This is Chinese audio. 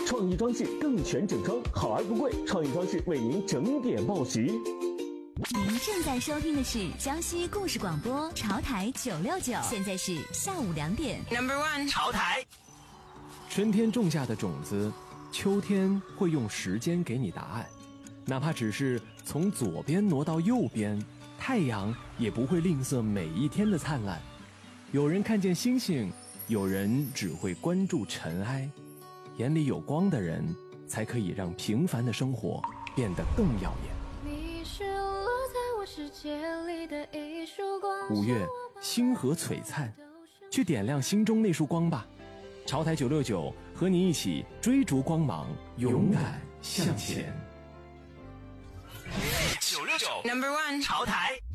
创意装饰更全整装，好而不贵，创意装饰为您整点报时。 您正在收听的是江西故事广播潮台969，现在是下午2点。 Number 1， 潮台。 春天种下的种子，秋天会用时间给你答案，哪怕只是从左边挪到右边，太阳也不会吝啬每一天的灿烂。有人看见星星，有人只会关注尘埃。眼里有光的人，才可以让平凡的生活变得更耀眼。 你是落在我世界里的一束光。 5月，星河璀璨，去点亮心中那束光吧。潮台969和你一起追逐光芒，勇敢向前。 969 Number 1， 潮台。